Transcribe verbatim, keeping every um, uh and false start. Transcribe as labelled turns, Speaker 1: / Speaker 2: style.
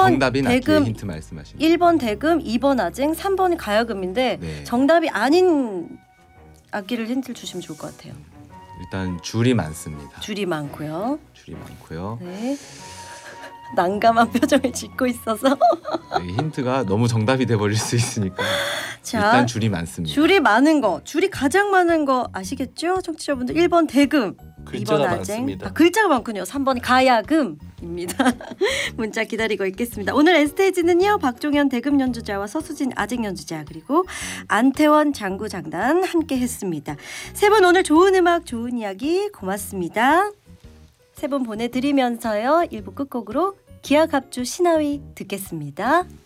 Speaker 1: 번
Speaker 2: 정답인 악기의
Speaker 1: 대금,
Speaker 2: 힌트 말씀하시는.
Speaker 1: 일 번 대금, 이 번 아쟁, 삼 번이 가야금인데
Speaker 2: 네.
Speaker 1: 정답이 아닌 악기를 힌트를 주시면 좋을 것 같아요.
Speaker 2: 일단 줄이 많습니다.
Speaker 1: 줄이 많고요.
Speaker 2: 줄이 많고요.
Speaker 1: 네. 난감한 표정을 짓고 있어서
Speaker 2: 이 힌트가 너무 정답이 돼버릴 수 있으니까
Speaker 1: 자,
Speaker 2: 일단 줄이 많습니다.
Speaker 1: 줄이 많은 거, 줄이 가장 많은 거 아시겠죠? 청취자분들 일 번 대금,
Speaker 3: 글자가
Speaker 1: 이 번 아쟁,
Speaker 3: 많습니다.
Speaker 1: 아, 글자가 많군요. 삼 번 가야금입니다. 문자 기다리고 있겠습니다. 오늘 N스테이지는요. 박종현 대금 연주자와 서수진 아쟁 연주자 그리고 안태원 장구 장단 함께 했습니다. 세 분 오늘 좋은 음악 좋은 이야기 고맙습니다. 세 분 보내드리면서요. 일 부 끝곡으로 기아갑주 신하위 듣겠습니다.